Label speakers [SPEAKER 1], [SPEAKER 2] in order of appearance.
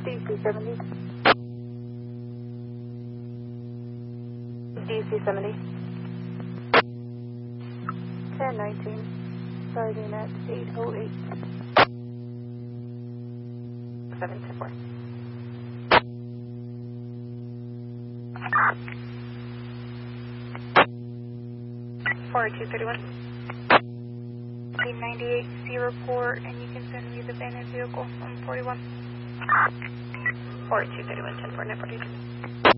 [SPEAKER 1] DC-70. DC-70. 1019. Starting at 808. 724. 4231. 98C report, and you can send me the van and vehicle on 41. 4231, 104942.